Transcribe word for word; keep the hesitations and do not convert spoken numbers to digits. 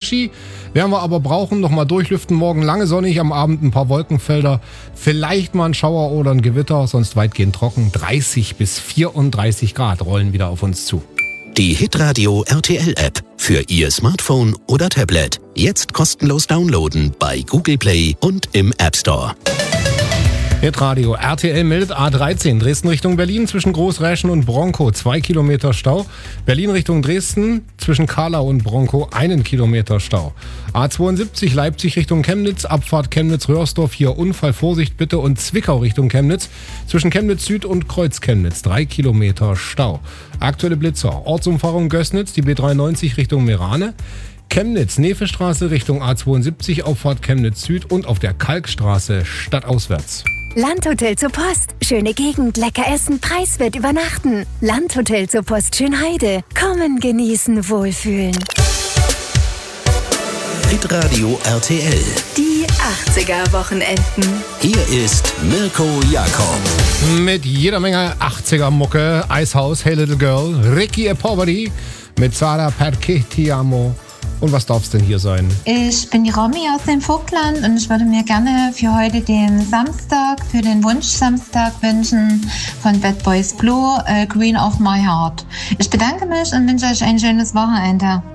Ski. Werden wir aber brauchen, nochmal durchlüften. Morgen lange sonnig, am Abend ein paar Wolkenfelder. Vielleicht mal ein Schauer oder ein Gewitter, sonst weitgehend trocken. dreißig bis vierunddreißig Grad rollen wieder auf uns zu. Die Hitradio R T L-App für Ihr Smartphone oder Tablet. Jetzt kostenlos downloaden bei Google Play und im App Store. Hitradio R T L meldet A dreizehn Dresden Richtung Berlin zwischen Großräschen und Bronkow zwei Kilometer Stau. Berlin Richtung Dresden zwischen Karlau und Bronkow einen Kilometer Stau. A zweiundsiebzig Leipzig Richtung Chemnitz, Abfahrt Chemnitz-Röhrsdorf, hier Unfall, Vorsicht bitte, und Zwickau Richtung Chemnitz zwischen Chemnitz Süd und Kreuz Chemnitz drei Kilometer Stau. Aktuelle Blitzer: Ortsumfahrung Gößnitz, die B dreiundneunzig Richtung Merane. Chemnitz, Nefestraße Richtung A zweiundsiebzig, Auffahrt Chemnitz Süd und auf der Kalkstraße stadtauswärts. Landhotel zur Post. Schöne Gegend, lecker essen, preiswert übernachten. Landhotel zur Post Schönheide. Kommen, genießen, wohlfühlen. Hitradio R T L. Die achtziger-Wochenenden. Hier ist Mirko Jakob. Mit jeder Menge achtziger-Mucke. Icehouse, Hey Little Girl, Ricky e Poveri mit Sara Perché Ti Amo. Und was darf es denn hier sein? Ich bin die Romy aus dem Vogtland und ich würde mir gerne für heute den Samstag, für den Wunsch-Samstag wünschen von Bad Boys Blue, äh, Green of My Heart. Ich bedanke mich und wünsche euch ein schönes Wochenende.